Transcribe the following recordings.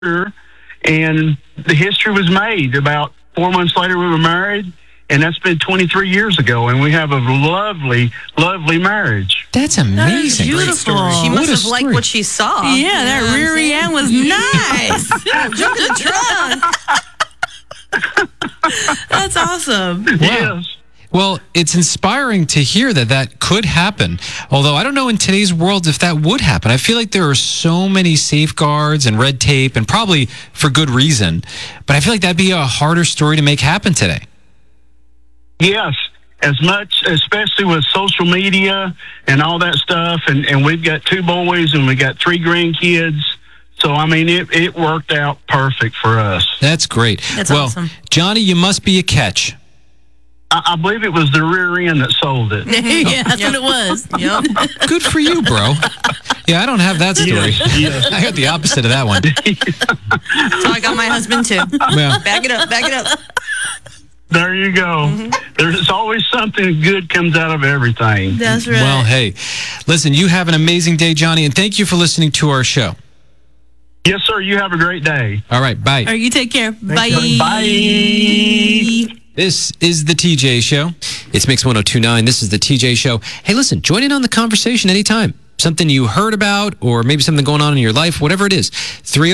and the history was made. About 4 months later, we were married, and that's been 23 years ago, and we have a lovely, lovely marge. That's amazing. That is beautiful. She must have liked what she saw. Yeah, that rear end was nice. Jump in the trunk. That's awesome. Wow. Yes. Well, it's inspiring to hear that could happen. Although I don't know in today's world if that would happen. I feel like there are so many safeguards and red tape, and probably for good reason. But I feel like that'd be a harder story to make happen today. Yes, as much, especially with social media and all that stuff. And we've got 2 boys and we got 3 grandkids. So, I mean, it worked out perfect for us. That's great. That's well, awesome. Johnny, you must be a catch. I believe it was the rear end that sold it. Yeah, that's what it was. Yep. Good for you, bro. Yeah, I don't have that story. Yes. I got the opposite of that one. So I got my husband, too. Yeah. Back it up. Back it up. There you go. There's always something good comes out of everything. That's right. Well, hey, listen, you have an amazing day, Johnny, and thank you for listening to our show. Yes, sir. You have a great day. All right, bye. All right, you take care. Bye. Bye. This is the TJ Show. It's Mix 1029. This is the TJ Show. Hey, listen, join in on the conversation anytime. Something you heard about, or maybe something going on in your life, whatever it is.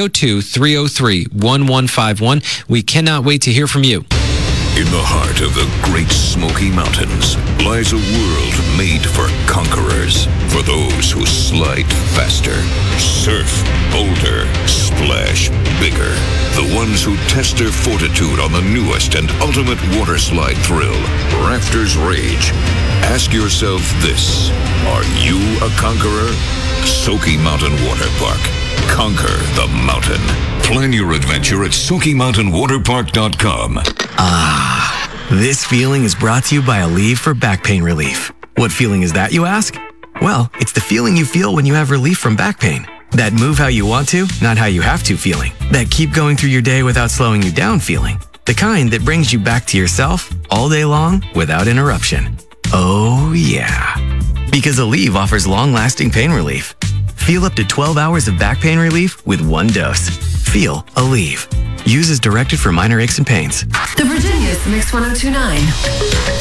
302-303-1151. We cannot wait to hear from you. In the heart of the Great Smoky Mountains lies a world made for conquerors, for those who slide faster, surf bolder, splash bigger, the ones who test their fortitude on the newest and ultimate water slide thrill, Rafters Rage. Ask yourself this: are you a conqueror? Smoky Mountain Water Park. Conquer the mountain. Plan your adventure at SmokyMountainWaterPark.com. This feeling is brought to you by Aleve for back pain relief. What feeling is that, you ask? Well, it's the feeling you feel when you have relief from back pain. That move how you want to, not how you have to feeling. That keep going through your day without slowing you down feeling. The kind that brings you back to yourself all day long without interruption. Oh yeah. Because Aleve offers long-lasting pain relief. Feel up to 12 hours of back pain relief with 1 dose. Feel Aleve. Use as directed for minor aches and pains. The Virginia's Mix 1029.